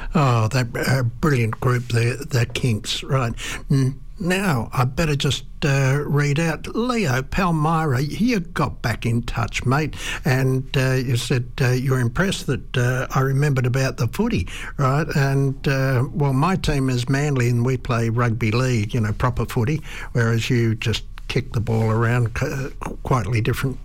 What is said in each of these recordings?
Oh, that brilliant group, the Kinks, right. Now, I better just read out. Leo Palmyra, you got back in touch, mate, and you said you were impressed that I remembered about the footy, right? And, well, my team is Manly and we play rugby league, proper footy, whereas you just kick the ball around, quite different.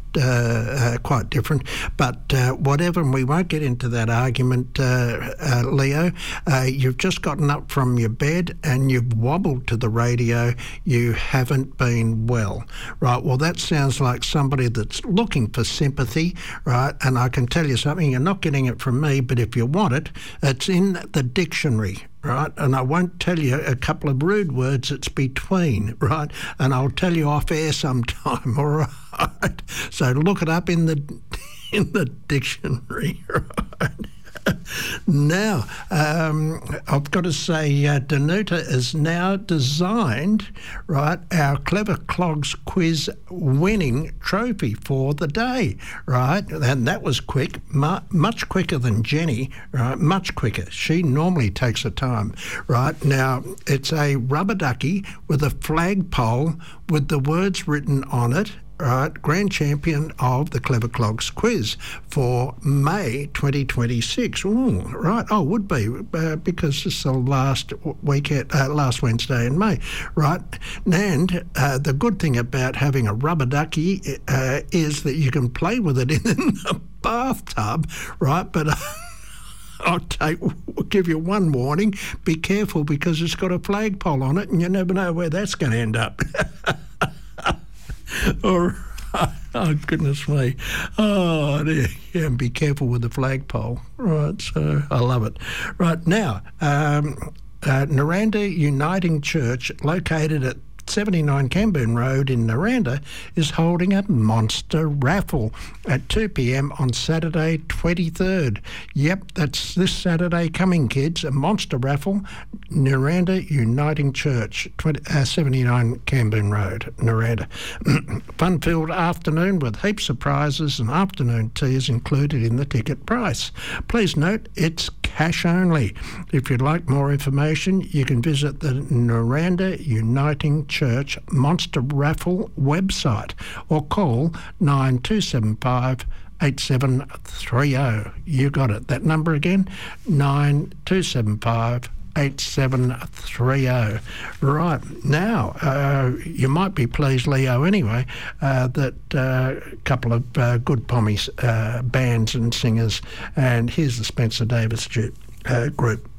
But whatever, and we won't get into that argument, Leo. You've just gotten up from your bed and you've wobbled to the radio. You haven't been well, right? Well, that sounds like somebody that's looking for sympathy, right? And I can tell you something, you're not getting it from me, but if you want it, it's in the dictionary. Right, and I won't tell you a couple of rude words it's between, right? And I'll tell you off air sometime, all right? So look it up in the dictionary, right? Now, I've got to say, Danuta has now designed, right, our Clever Clogs quiz winning trophy for the day, right? And that was quick, much quicker than Jenny, right? Much quicker. She normally takes her time, right? Now, it's a rubber ducky with a flagpole with the words written on it, right, grand champion of the Clever Clogs quiz for May 2026. Ooh, right, would be, because this is the last Wednesday in May, right? And the good thing about having a rubber ducky is that you can play with it in the bathtub, right? But I'll give you one warning, be careful because it's got a flagpole on it and you never know where that's going to end up. All right. Oh, goodness me. Oh, dear. Yeah, and be careful with the flagpole. Right, so I love it. Right, now, Naranda Uniting Church, located at 79 Cambourne Road in Naranda, is holding a monster raffle at 2 p.m. on Saturday 23rd. Yep, that's this Saturday coming, kids. A monster raffle, Naranda Uniting Church, 79 Cambourne Road, Naranda. Fun-filled afternoon with heaps of prizes and afternoon tea is included in the ticket price. Please note, it's cash only. If you'd like more information, you can visit the Naranda Uniting Church Monster Raffle website or call 9275 8730. You got it. That number again, 9275 8730. Right, now, you might be pleased, Leo, anyway, that a couple of good pommies bands and singers, and here's the Spencer Davis group.